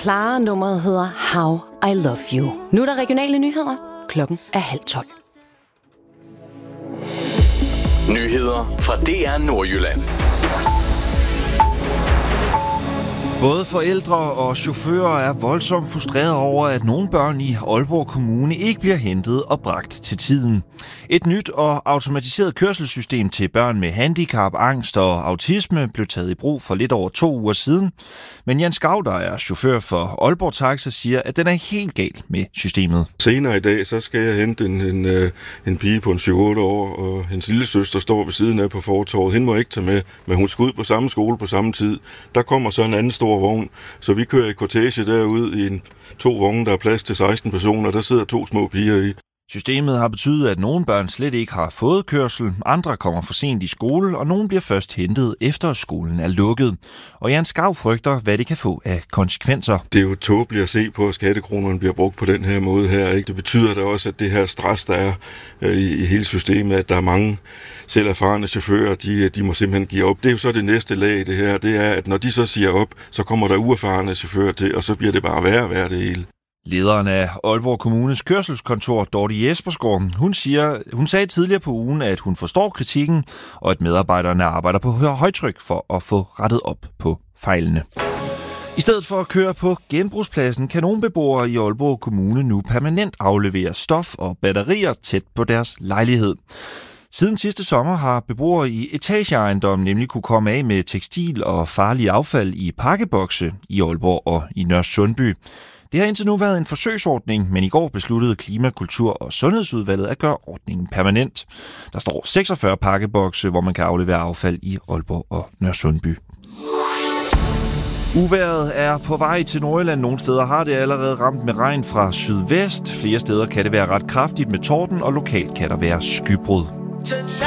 Clara. Nummeret hedder How I Love You. Nu er der regionale nyheder. Klokken er 11:30. Nyheder fra DR Nordjylland. Både forældre og chauffører er voldsomt frustrerede over, at nogle børn i Aalborg Kommune ikke bliver hentet og bragt til tiden. Et nyt og automatiseret kørselssystem til børn med handicap, angst og autisme blev taget i brug for lidt over 2 uger siden. Men Jan Skau, der er chauffør for Aalborg Taxa, siger, at den er helt galt med systemet. Senere i dag, så skal jeg hente en pige på 7-8 år, og hendes lille søster står ved siden af på fortovet. Hende må ikke tage med, men hun skal ud på samme skole på samme tid. Der kommer så en anden stor vogn, så vi kører i kortege derude i 2 vogne, der er plads til 16 personer. Der sidder 2 små piger i. Systemet har betydet, at nogle børn slet ikke har fået kørsel, andre kommer for sent i skole, og nogle bliver først hentet efter skolen er lukket. Og Jan Skau frygter, hvad det kan få af konsekvenser. Det er jo tåbeligt at se på, at skattekronerne bliver brugt på den her måde her. Ikke? Det betyder da også, at det her stress, der er i hele systemet, at der er mange selv erfarne chauffører, de må simpelthen give op. Det er jo så det næste lag i det her, det er, at når de så siger op, så kommer der uerfarne chauffører til, og så bliver det bare værre og værre det hele. Lederen af Aalborg Kommunes kørselskontor, Dorte Jespersgaard, hun sagde tidligere på ugen, at hun forstår kritikken, og at medarbejderne arbejder på højtryk for at få rettet op på fejlene. I stedet for at køre på genbrugspladsen, kan nogle beboere i Aalborg Kommune nu permanent aflevere stof og batterier tæt på deres lejlighed. Siden sidste sommer har beboere i etageejendommen nemlig kunne komme af med tekstil og farlige affald i pakkebokse i Aalborg og i Nørresundby. Det har indtil nu været en forsøgsordning, men i går besluttede Klima-, Kultur- og Sundhedsudvalget at gøre ordningen permanent. Der står 46 pakkebokse, hvor man kan aflevere affald i Aalborg og Nørresundby. Uvejret er på vej til Nordjylland. Nogle steder har det allerede ramt med regn fra sydvest. Flere steder kan det være ret kraftigt med torden, og lokalt kan der være skybrud.